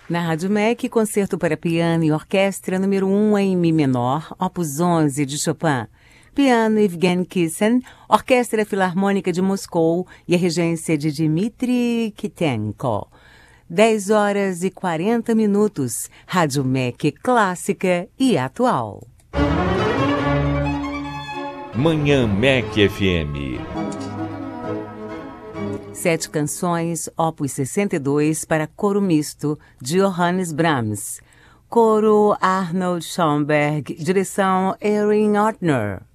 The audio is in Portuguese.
Na Rádio MEC, concerto para piano e orquestra número 1 em Mi menor, opus 11 de Chopin. Piano Evgeny Kissin, Orquestra Filarmônica de Moscou e a regência de Dmitry Kitenko. 10 horas e 40 minutos. Rádio MEC clássica e atual. Manhã MEC FM. 7 canções, opus 62 para coro misto, de Johannes Brahms. Coro Arnold Schoenberg, direção Erwin Ortner.